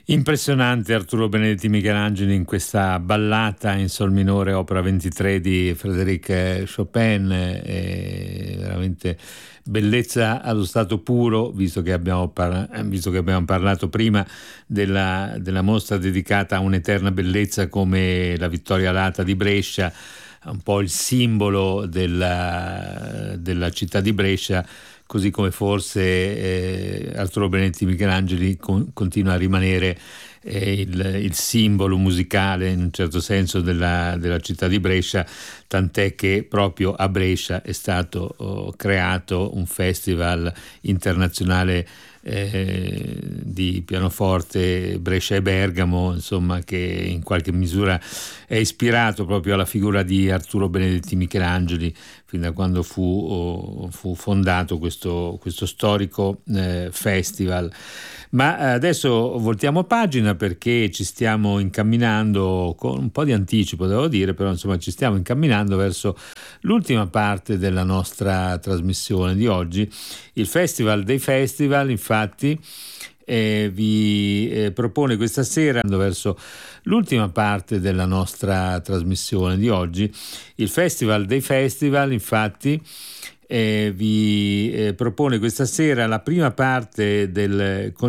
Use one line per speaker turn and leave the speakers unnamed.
Impressionante Arturo Benedetti Michelangeli in questa ballata in sol minore, opera 23 di Frédéric Chopin, veramente bellezza allo stato puro, visto che abbiamo parlato prima della mostra dedicata a un'eterna bellezza come la Vittoria Alata di Brescia, un po' il simbolo della città di Brescia, così come forse Arturo Benedetti Michelangeli continua a rimanere il simbolo musicale in un certo senso della città di Brescia, tant'è che proprio a Brescia è stato creato un festival internazionale di pianoforte, Brescia e Bergamo, insomma, che in qualche misura è ispirato proprio alla figura di Arturo Benedetti Michelangeli, fin da quando fu fondato questo storico festival. Ma adesso voltiamo pagina, perché ci stiamo incamminando con un po' di anticipo, devo dire, però insomma ci stiamo incamminando verso l'ultima parte della nostra trasmissione di oggi. Il Festival dei Festival, infatti, vi propone questa sera, verso l'ultima parte della nostra trasmissione di oggi, il Festival dei Festival, infatti, vi propone questa sera la prima parte del